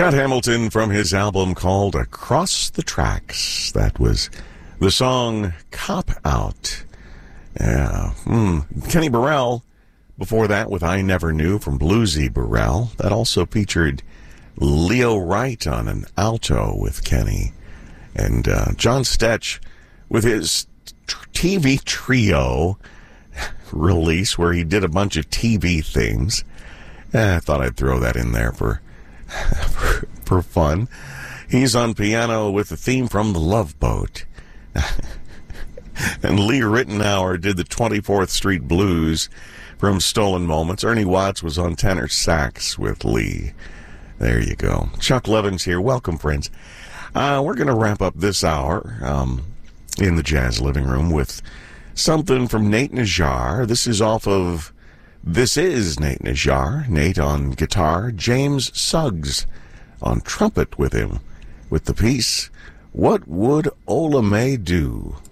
Scott Hamilton from his album called Across the Tracks. That was the song Cop Out. Yeah. Kenny Burrell before that with I Never Knew from Bluesy Burrell. That also featured Leo Wright on an alto with Kenny. And John Stetch with his TV trio release where he did a bunch of TV things. I thought I'd throw that in there for fun. He's on piano with the theme from The Love Boat. And Lee Rittenauer did the 24th Street Blues from Stolen Moments. Ernie Watts was on tenor sax with Lee. There you go. Chuck Levins here. Welcome, friends. We're going to wrap up this hour in the Jazz Living Room with something from Nate Najjar. This is Nate Najjar. Nate on guitar. James Suggs on trumpet with him with the piece, What Would Ola May Do?